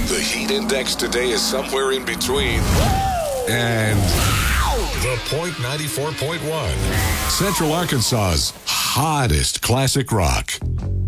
The heat index today is somewhere in between. And The Point 94.1, Central Arkansas's hottest classic rock.